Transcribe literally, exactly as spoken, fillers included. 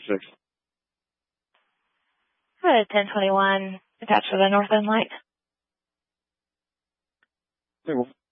six. Good, ten twenty-one, attached to the North End Light. Okay, well,